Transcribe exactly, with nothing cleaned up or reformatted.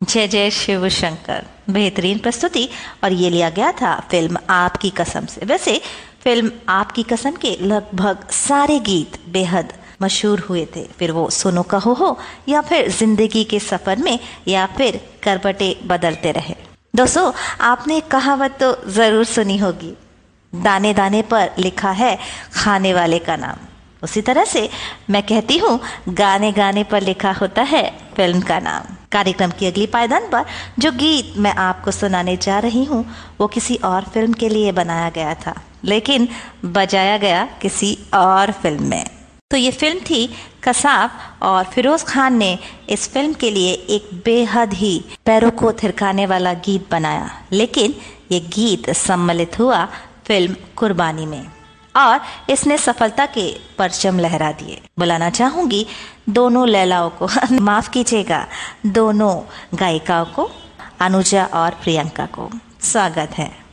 जय जय शिव शंकर, बेहतरीन प्रस्तुति। और ये लिया गया था फिल्म आपकी कसम से। वैसे फिल्म आपकी कसम के लगभग सारे गीत बेहद मशहूर हुए थे, फिर वो सुनो कहो हो या फिर जिंदगी के सफर में या फिर करवटे बदलते रहे। दोस्तों, आपने एक कहावत तो जरूर सुनी होगी, दाने दाने पर लिखा है खाने वाले का नाम। उसी तरह से मैं कहती हूँ, गाने गाने पर लिखा होता है फिल्म का नाम। कार्यक्रम की अगली पायदान पर जो गीत मैं आपको सुनाने जा रही हूँ वो किसी और फिल्म के लिए बनाया गया था, लेकिन बजाया गया किसी और फिल्म में। तो ये फिल्म थी कसाब, और फिरोज खान ने इस फिल्म के लिए एक बेहद ही पैरों को थिरकाने वाला गीत बनाया, लेकिन ये गीत सम्मिलित हुआ फिल्म कुर्बानी में और इसने सफलता के परचम लहरा दिए। बुलाना चाहूंगी दोनों लैलाओं को माफ कीजिएगा, दोनों गायिकाओं को, अनुजा और प्रियंका को। स्वागत है।